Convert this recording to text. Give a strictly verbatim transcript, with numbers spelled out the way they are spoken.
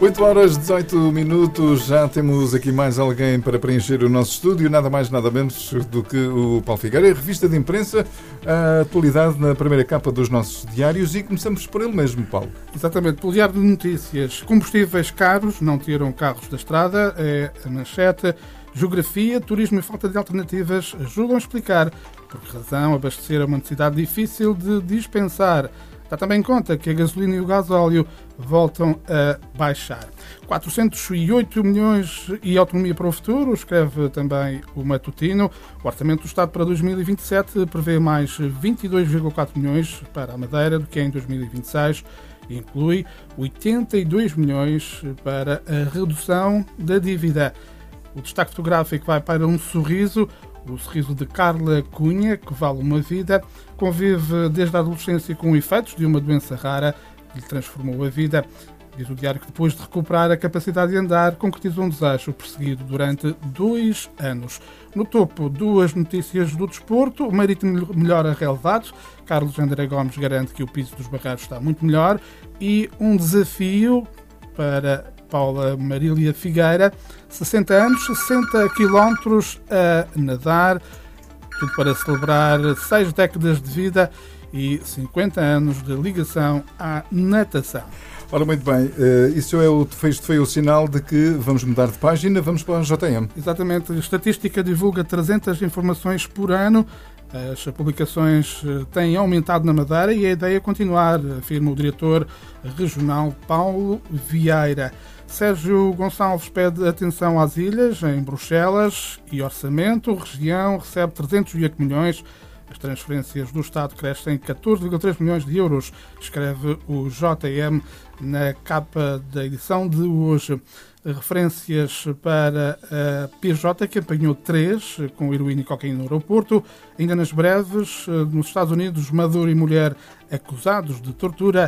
oito horas, dezoito minutos, já temos aqui mais alguém para preencher o nosso estúdio, nada mais, nada menos do que o Paulo Figueira, revista de imprensa, a atualidade na primeira capa dos nossos diários, e começamos por ele mesmo, Paulo. Exatamente, pelo Diário de Notícias. Combustíveis caros não tiram carros da estrada, é a manchete. Geografia, turismo e falta de alternativas ajudam a explicar por que razão abastecer é uma necessidade difícil de dispensar. Dá também conta que a gasolina e o gasóleo voltam a baixar. quatrocentos e oito milhões e autonomia para o futuro, escreve também o Matutino. O Orçamento do Estado para dois mil e vinte e sete prevê mais vinte e dois vírgula quatro milhões para a Madeira do que em dois mil e vinte e seis e inclui oitenta e dois milhões para a redução da dívida. O destaque fotográfico vai para um sorriso, o sorriso de Carla Cunha, que vale uma vida. Convive desde a adolescência com efeitos de uma doença rara que lhe transformou a vida. Diz o diário que depois de recuperar a capacidade de andar, concretizou um desejo perseguido durante dois anos. No topo, duas notícias do desporto. O Marítimo melhora relevados. Carlos André Gomes garante que o piso dos barreiros está muito melhor. E um desafio para Paula Marília Figueira, sessenta anos, sessenta quilómetros a nadar, tudo para celebrar seis décadas de vida e cinquenta anos de ligação à natação. Ora, muito bem, isso é o, isto foi o sinal de que vamos mudar de página, vamos para a J M. Exatamente, a estatística divulga trezentas informações por ano. As publicações têm aumentado na Madeira e a ideia é continuar, afirma o diretor regional Paulo Vieira. Sérgio Gonçalves pede atenção às ilhas, em Bruxelas, e orçamento. Região recebe trezentos e oito milhões. As transferências do Estado crescem catorze vírgula três milhões de euros, escreve o J M na capa da edição de hoje. Referências para a P J, que apanhou três, com heroína e cocaína no aeroporto. Ainda nas breves, nos Estados Unidos, Maduro e mulher acusados de tortura.